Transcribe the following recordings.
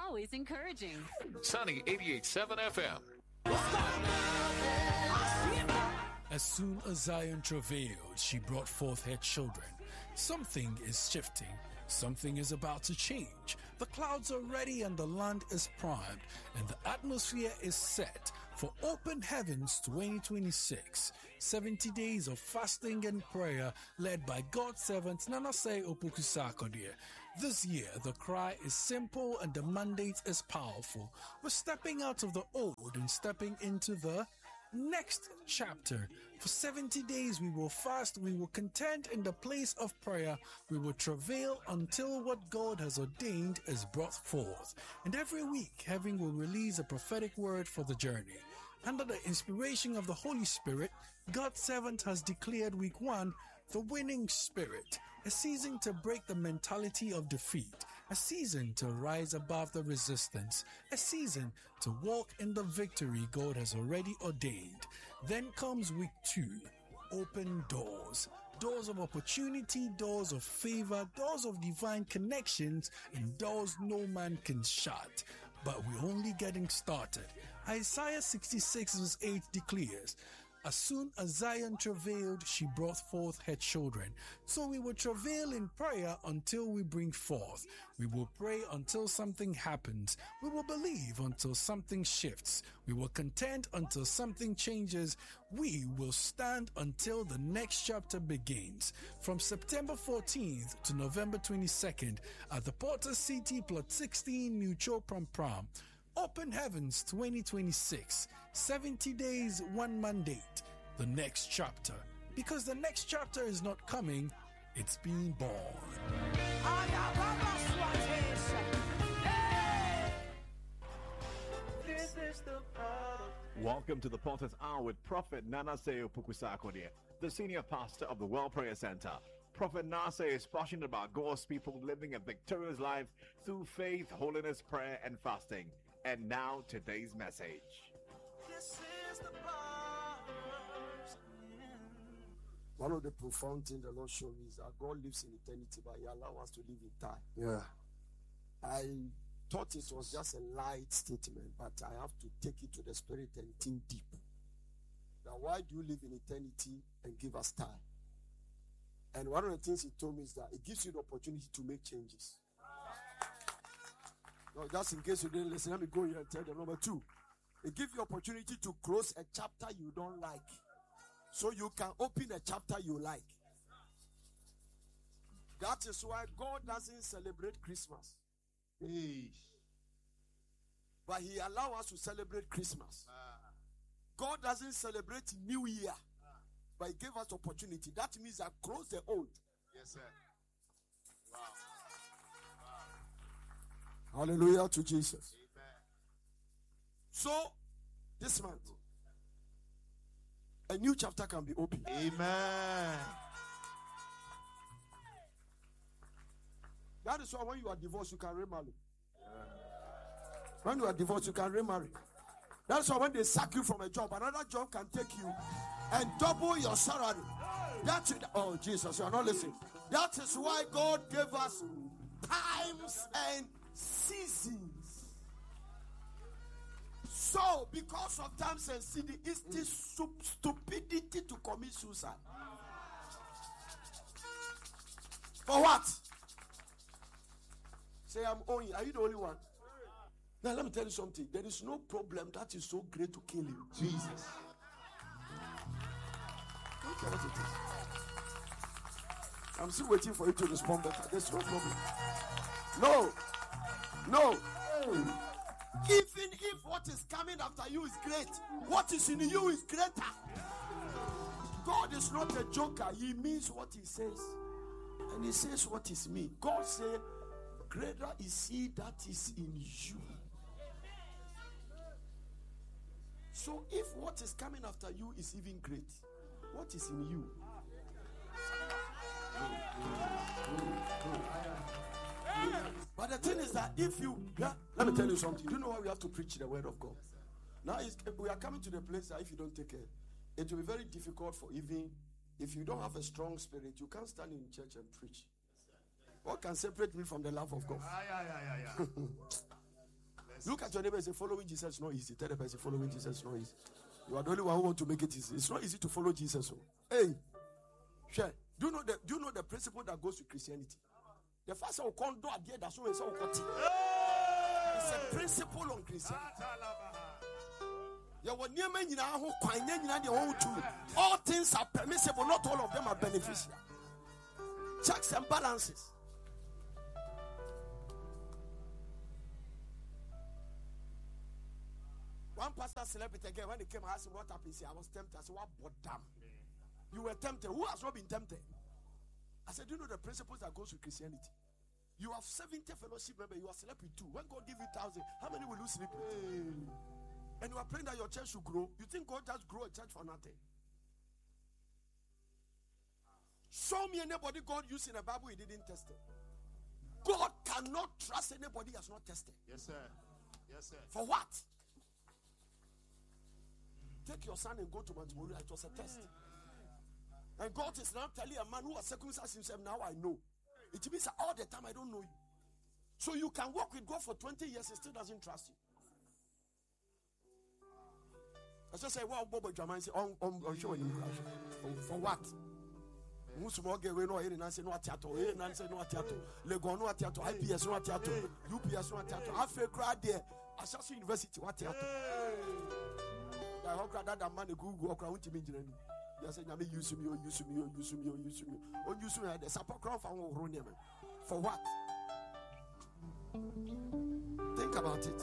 always encouraging. Sunny 88.7 FM. As soon as Zion travailed, she brought forth her children. Something is shifting. Something is about to change. The clouds are ready and the land is primed, and the atmosphere is set for Open Heavens 2026. 70 days of fasting and prayer led by God's servant Nanase Opoku-Sarkodie. This year, the cry is simple and the mandate is powerful. We're stepping out of the old and stepping into the next chapter. For 70 days we will fast, we will contend in the place of prayer, we will travail until what God has ordained is brought forth. And every week, heaven will release a prophetic word for the journey. Under the inspiration of the Holy Spirit, God's servant has declared week 1 the winning spirit, a season to break the mentality of defeat, a season to rise above the resistance, a season to walk in the victory God has already ordained. Then comes week 2, open doors. Doors of opportunity, doors of favor, doors of divine connections, and doors no man can shut. But we're only getting started. Isaiah 66 verse 8 declares, as soon as Zion travailed, she brought forth her children. So we will travail in prayer until we bring forth. We will pray until something happens. We will believe until something shifts. We will contend until something changes. We will stand until the next chapter begins. From September 14th to November 22nd at the Porter City Plot 16 New Chopram Pram. Open Heavens 2026, 70 days, one mandate, the next chapter. Because the next chapter is not coming, it's being born. Welcome to the Potter's Hour with Prophet Nanase Opoku-Sarkodie, the senior pastor of the World Prayer Center. Prophet Nanase is passionate about God's people living a victorious life through faith, holiness, prayer, and fasting. And now, today's message. One of the profound things the Lord showed me is that God lives in eternity, but He allows us to live in time. Yeah. I thought it was just a light statement, but I have to take it to the spirit and think deep. Now, why do you live in eternity and give us time? And one of the things He told me is that it gives you the opportunity to make changes. No, just in case you didn't listen, let me go here and tell them. Number 2, it gives you opportunity to close a chapter you don't like, so you can open a chapter you like. That is why God doesn't celebrate Christmas. But He allows us to celebrate Christmas. God doesn't celebrate New Year, but He gave us opportunity. That means I close the old. Yes, sir. Wow. Hallelujah to Jesus. Amen. So, this month, a new chapter can be opened. Amen. That is why when you are divorced, you can remarry. When you are divorced, you can remarry. That's why when they sack you from a job, another job can take you and double your salary. That's it. Oh, Jesus, you are not listening. That is why God gave us times and seasons. So, because of times and seasons, it's the stupidity to commit suicide. For what? Say, I'm only. Are you the only one? Now, let me tell you something. There is no problem that is so great to kill you. Jesus. Don't care what it is. I'm still waiting for you to respond better. There's no problem. No. Even if what is coming after you is great, what is in you is greater. God is not a joker. He means what He says. And He says what is me. God said, greater is He that is in you. So if what is coming after you is even great, what is in you? But the thing is that if you, let me tell you something. Do you know why we have to preach the word of God? Now we are coming to the place that if you don't take care, it will be very difficult for even if you don't have a strong spirit, you can't stand in church and preach. What can separate me from the love of God? Look at your neighbor and say, following Jesus is not easy. Tell the person, following Jesus is not easy. You are the only one who want to make it easy. It's not easy to follow Jesus. Hey, share. Do you know the principle that goes with Christianity? The first one called do idea that's always it's a principle on Christianity. All things are permissible, not all of them are beneficial. Checks and balances. One pastor slept it again when he came and asked him what happened. He said, I was tempted. I said, what but damn? You were tempted. Who has not been tempted? I said, do you know the principles that goes with Christianity? You have 70 fellowship members. You are slept with 2. When God give you 1,000, how many will you sleep with? And you are praying that your church should grow. You think God just grow a church for nothing? Show me anybody God used in the Bible he didn't test it. God cannot trust anybody he has not tested. Yes, sir. Yes, sir. For what? Take your son and go to Mount Moriah. It was a test. And God is now telling a man who has circumcised himself, now I know. It means that all the time I don't know you. So you can walk with God for 20 years, he still doesn't trust you. I just say, well, Bobo Jaman say, show you. For what? Musmoge, we know here in Nancy, no theater, here in Nancy, no theater, Legon, no theater, IPS, no theater, UPS, no theater, Afro crowd there, Assassin University, what theater? I hope that man Google crowd to me. You say, "Yami use me, use me, use me, use me." Oh, use me. The support crowd for what? Think about it.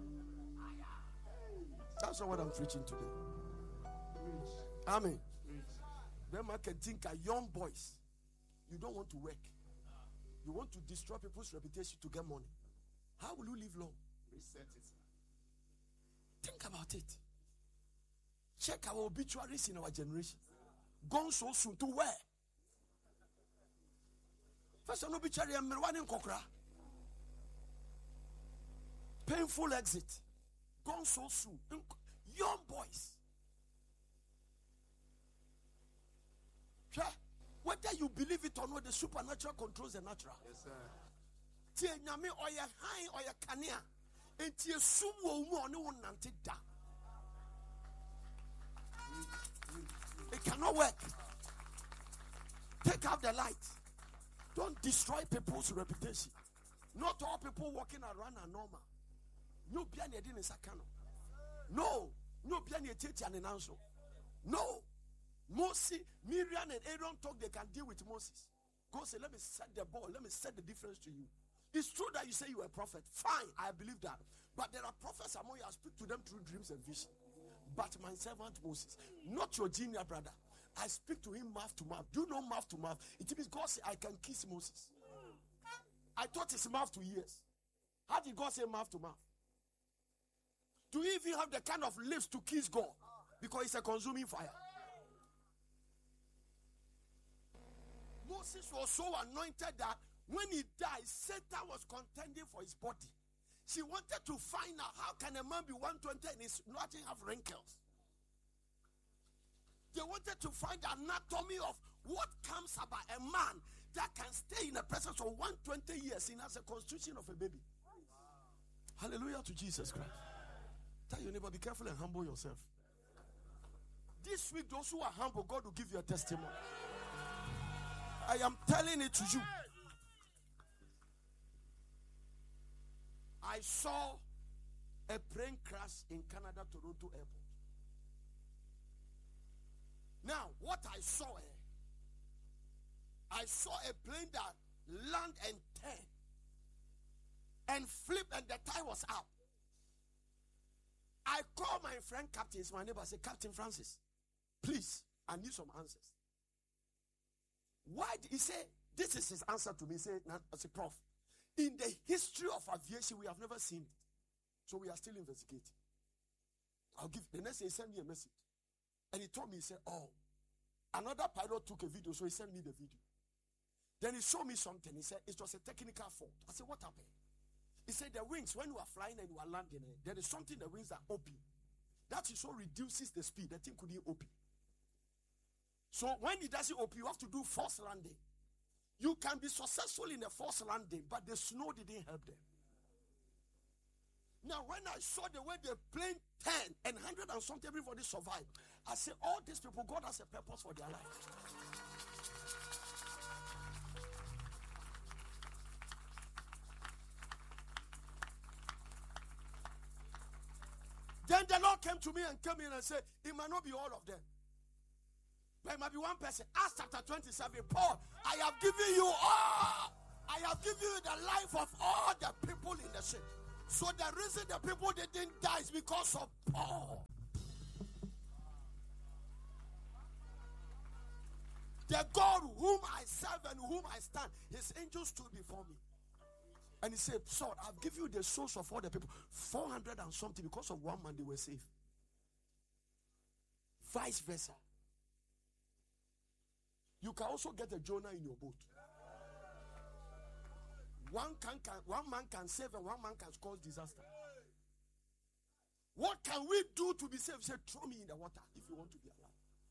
That's not what I'm preaching today. Amen. Then I can think of young boys. You don't want to work. You want to destroy people's reputation to get money. How will you live long? Reset it. Think about it. Check our obituaries in our generation. Gone so soon to where? First an obituary and Mirwan in Kokra. Painful exit. Gone so soon. Young boys. Whether you believe it or not, the supernatural controls the natural. Yes, sir. Tie nyame oya high oya kania. Enti esum wo mu oni won nante da. It cannot work. Take out the light. Don't destroy people's reputation. Not all people walking around are normal. No biani edin sakano. No biani eteti anenanso. No. Moses, Miriam and Aaron talk they can deal with Moses. God said, let me set the ball. Let me set the difference to you. It's true that you say you are a prophet. Fine, I believe that. But there are prophets among you. I speak to them through dreams and vision. But my servant Moses, not your junior brother. I speak to him mouth to mouth. Do you know mouth to mouth? It means God said, I can kiss Moses. I thought it's mouth to ears. How did God say mouth to mouth? Do you even have the kind of lips to kiss God? Because it's a consuming fire. Moses was so anointed that when he died, Satan was contending for his body. She wanted to find out how can a man be 120 and his nothing have wrinkles. They wanted to find the anatomy of what comes about a man that can stay in the presence of 120 years in as a constitution of a baby. Hallelujah to Jesus Christ. Tell your neighbor, be careful and humble yourself. This week, those who are humble, God will give you a testimony. I am telling it to you. I saw a plane crash in Canada, Toronto airport. Now, what I saw a plane that land and turn and flip and the tire was out. I called my friend Captain, it's my neighbor, I said, Captain Francis, please, I need some answers. Why did he say, this is his answer to me, he said, as a prof, in the history of aviation, we have never seen it. So we are still investigating. The next day he sent me a message. And he told me, he said, oh, another pilot took a video, so he sent me the video. Then he showed me something. He said, it was a technical fault. I said, what happened? He said, the wings, when you are flying and you are landing, there is something the wings are open. That is so reduces the speed. The thing couldn't open. So when it doesn't open, you have to do forced landing. You can be successful in a forced landing, but the snow didn't help them. Now, when I saw the way the plane turned and 100 and something, everybody survived, I said, all these people, God has a purpose for their life. Then the Lord came to me and came in and said, it might not be all of them, but it might be one person. Acts chapter 27, Paul, I have given you all. I have given you the life of all the people in the ship. So the reason the people didn't die is because of Paul. The God whom I serve and whom I stand, his angels stood before me. And he said, Saul, I've given you the souls of all the people. 400 and something, because of one man they were saved. Vice versa. You can also get a Jonah in your boat. One man can save and one man can cause disaster. What can we do to be saved? Say, throw me in the water if you want to be alive.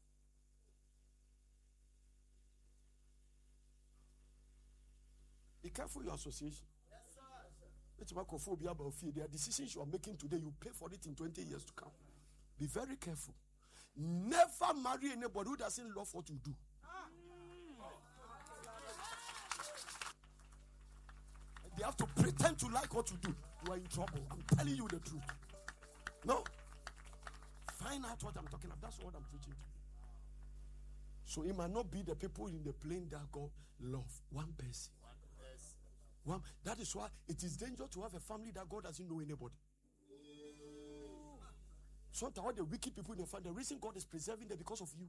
Be careful your association. There are decisions you are making today. You pay for it in 20 years to come. Be very careful. Never marry anybody who doesn't love what you do. They have to pretend to like what you do. You are in trouble. I'm telling you the truth. No. Find out what I'm talking about. That's what I'm preaching to you. So it might not be the people in the plane that God love. One person. One. That is why it is dangerous to have a family that God doesn't know anybody. Sometimes all the wicked people in your family, the reason God is preserving them because of you.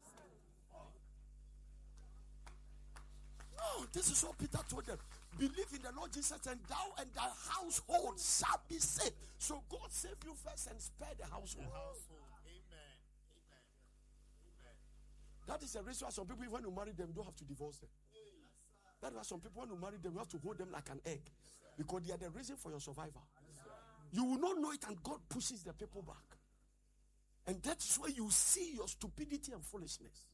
No, this is what Peter told them. Believe in the Lord Jesus, and thou and thy household shall be saved. So God save you first and spare the household. Amen. That is the reason why some people, when you marry them, don't have to divorce them. That is why some people, when you marry them, you have to hold them like an egg. Because they are the reason for your survival. You will not know it, and God pushes the people back. And that's where you see your stupidity and foolishness.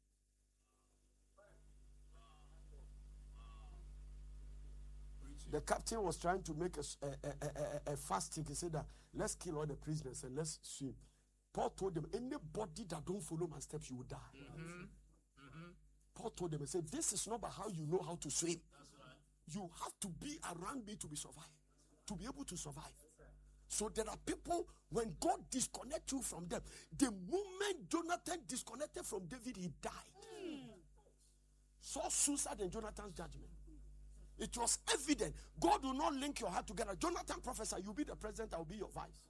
The captain was trying to make a fasting. He said that let's kill all the prisoners and let's swim. Paul told them, anybody that don't follow my steps, you will die. Paul told them, he said, this is not about how you know how to swim. You have to be around me to be able to survive. So there are people, when God disconnects you from them, the moment Jonathan disconnected from David, he died. Saw suicide in Jonathan's judgment. It was evident. God will not link your heart together. Jonathan prophesied, you'll be the president, I'll be your vice.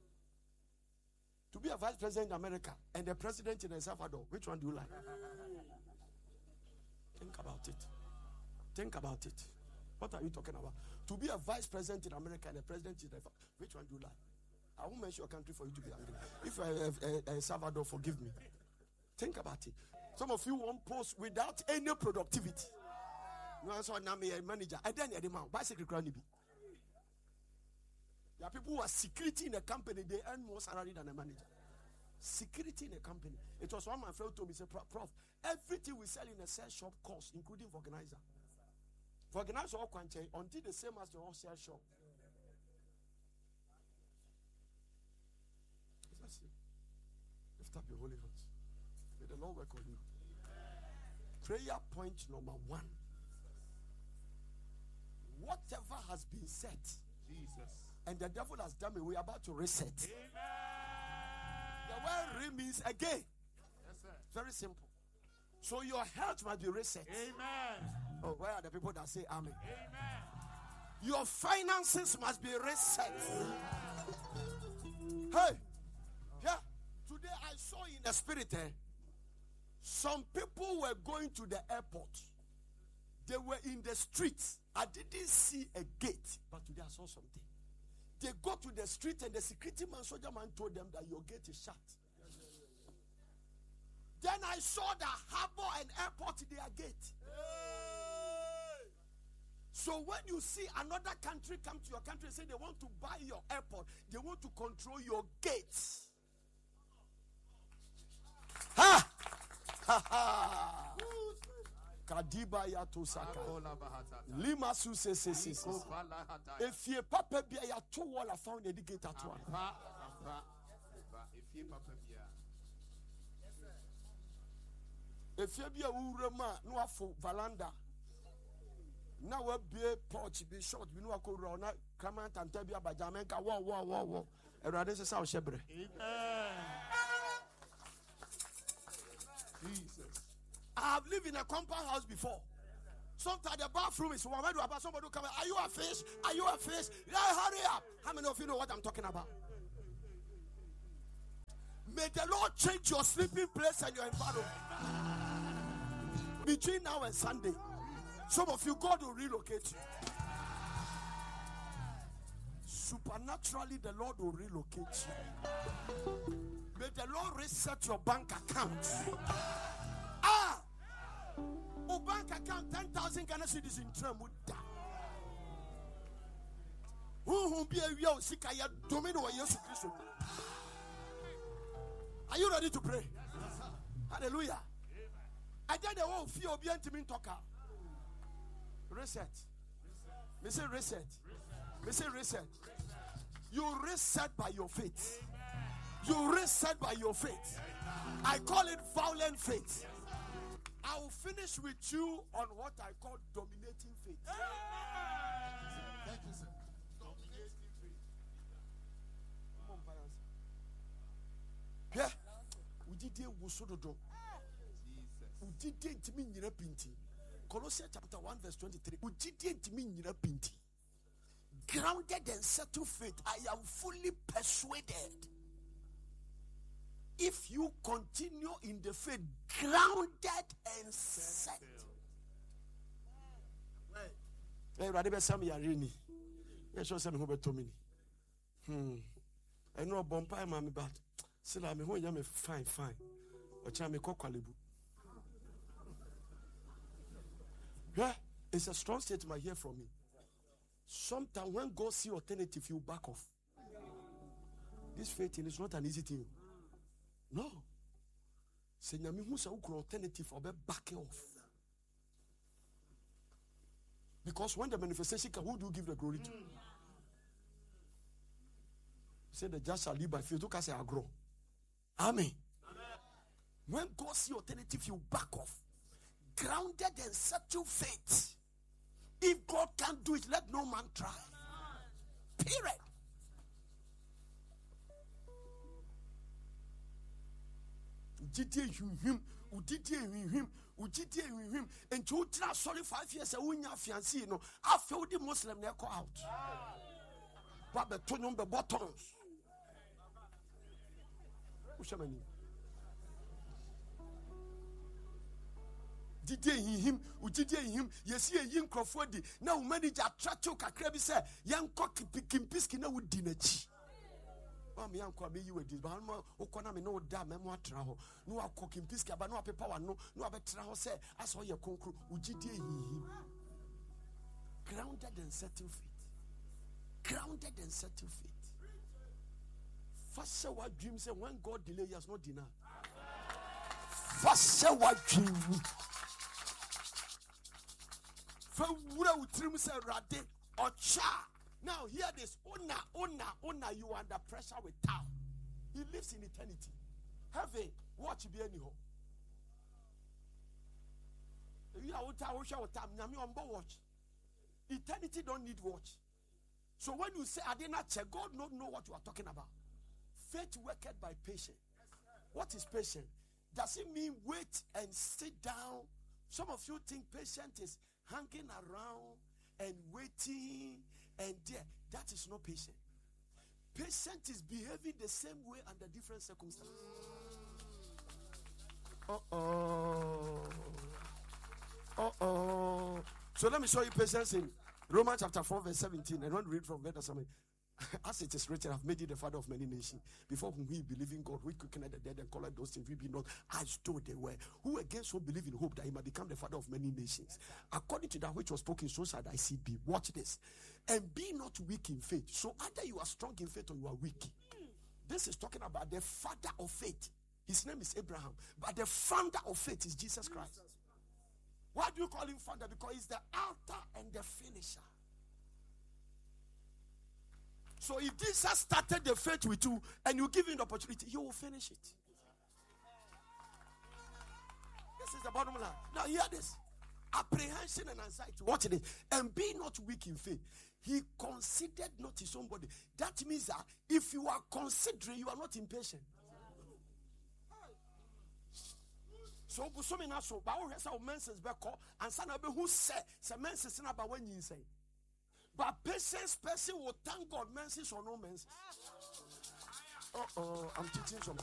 To be a vice president in America and the president in El Salvador, which one do you like? Think about it. Think about it. What are you talking about? To be a vice president in America and the president in which one do you like? I won't mention your country for you to be angry. If I have El Salvador, forgive me. Think about it. Some of you won't post without any productivity. No, so I'm a manager. I don't need a man. Bicycle crowd. There are people who are security in a company. They earn more salary than a manager. Security in a company. It was one my friend told me. He said, Prof, everything we sell in a sales shop costs, including organizer. Organizer all quantity until the same as the whole sales shop. That's it. Lift up your holy hands. May the Lord work on you. Prayer point number 1. Whatever has been set, Jesus. And the devil has done it, we are about to reset. Amen. The word re means again. Yes, sir. Very simple. So your health must be reset. Amen. Oh, where are the people that say amen? Amen. Your finances must be reset. Hey, yeah. Today I saw in the spirit, some people were going to the airport. They were in the streets. I didn't see a gate, but today I saw something. They go to the street and the security man, soldier man told them that your gate is shut. Then I saw the harbor and airport, their gate. So when you see another country come to your country and say they want to buy your airport, they want to control your gates. Ha! Ha ha! Kadiba ya to saka. Akola bahatata. Lima su se. Kovala hataya. If you papa be ya to wall I found educator to one. Ampa. If you papa bia. If you be a urema no afo valanda. Now we be porch be short be no akoro na comment and tell be abajamenka wo. Erade se sa o shebre. Amen. Jesus. I have lived in a compound house before. Sometimes the bathroom is one. Where do somebody come? Are you a fish? Are you a fish? Yeah, hurry up. How many of you know what I'm talking about? May the Lord change your sleeping place and your environment. Between now and Sunday, some of you, God will relocate you. Supernaturally, the Lord will relocate you. May the Lord reset your bank account. O bank account 10,000 Ghana cedis in Tremuda. Who be a real Sikaya Domino Yesu Christo? Are you ready to pray? Hallelujah. I did the whole fear of the intimate talker. Reset. Me say reset. Me say reset. You reset by your faith. You reset by your faith. I call it violent faith. I will finish with you on what I call dominating faith. Thank you, sir. Dominating faith. Come on, parents. Yeah. We did it with Sododo. We did it to me in Pinti. Colossians chapter 1, verse 23. We did it to me in Pinti. Grounded and settled faith, I am fully persuaded. If you continue in the faith, grounded and set. Hey, Radibe Sami Yarini. Yes, I said, Hubert Tomini. I know a bumpire, mammy, but still I'm home. I'm fine. Or Chami Kokalibu. Yeah, it's a strong statement here from me. Sometimes when God see alternative, you back off. This faith is not an easy thing. No. Say nyame hu say ukro alternative or be back off. Because when the manifestation can, who do you give the glory to? Say the just shall live by faith. Look, I say I grow. Amen. When God see alternative, you back off. Grounded and settled faith. If God can't do it, let no man try. Period. And you try sorry 5 years a winya fiancé no I feel the Muslim they call out. But the two number buttons. Did him, yes, ye yin crofodi. Now manager tracho kakrebi say, young cock kimpiski na would dinner. Me uncle be you with this, but Okona me no damn memoir traho. No, I cooking pisca, but no paper no betraho say, I saw your concru, Ujidi him. Grounded and settled faith. Grounded and settled faith. First, say what dreams say when God delay, he has not denied. First, say what dream. For what dream say rade or cha. Now hear this. Ona, you are under pressure with town. He lives in eternity. Heaven, watch be anyhow. You are watch. Eternity don't need watch. So when you say I did not check, God don't know what you are talking about. Faith worked by patience. What is patience? Does it mean wait and sit down? Some of you think patience is hanging around and waiting. And there, that is not patient. Patient is behaving the same way under different circumstances. So let me show you patience in Romans chapter 4 verse 17. And when we read from verse 7, as it is written, I've made you the father of many nations. Before whom we believe in God, we quicken the dead and call those things we be not as though they were. Who against whom believe in hope that he might become the father of many nations. According to that which was spoken, so shall thy seed be. Watch this. And be not weak in faith. So either you are strong in faith or you are weak. This is talking about the father of faith. His name is Abraham. But the founder of faith is Jesus Christ. Why do you call him founder? Because he's the author and the finisher. So if Jesus started the faith with you and you give him the opportunity, he will finish it. This is the bottom line. Now hear this. Apprehension and anxiety. Watch it. And be not weak in faith. He considered not his own body. That means that if you are considering, you are not impatient. So busumi na so ba wo hwesa o menses be call and sana be who say menses na ba when you say. But patience person will thank God menses or no menses. I'm teaching some